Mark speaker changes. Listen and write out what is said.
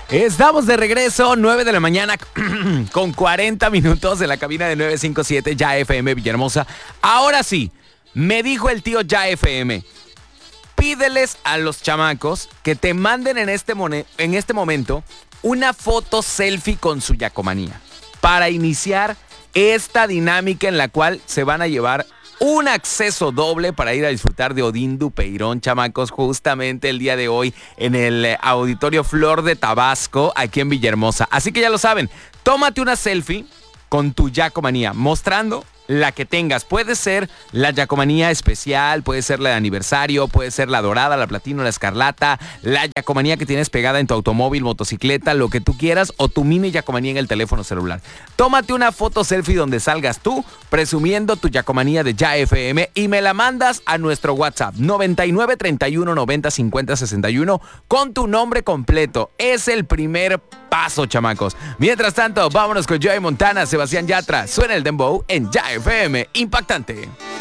Speaker 1: Estamos de regreso, 9 de la mañana con 40 minutos en la cabina de 957 Ya FM Villahermosa. Ahora sí, me dijo el tío Ya FM, pídeles a los chamacos que te manden en este momento una foto selfie con su yacomanía para iniciar esta dinámica en la cual se van a llevar un acceso doble para ir a disfrutar de Odín Dupeirón, chamacos, justamente el día de hoy en el Auditorio Flor de Tabasco, aquí en Villahermosa. Así que ya lo saben, tómate una selfie con tu yacomanía, mostrando la que tengas. Puede ser la yacomanía especial, puede ser la de aniversario, puede ser la dorada, la platino, la escarlata, la yacomanía que tienes pegada en tu automóvil, motocicleta, lo que tú quieras, o tu mini yacomanía en el teléfono celular. Tómate una foto selfie donde salgas tú presumiendo tu yacomanía de Ya FM y me la mandas a nuestro WhatsApp 99 31 90 50 61 con tu nombre completo. Es el primer paso, chamacos. Mientras tanto, vámonos con Joey Montana, Sebastián Yatra. Suena el dembow en Ya FM. Impactante.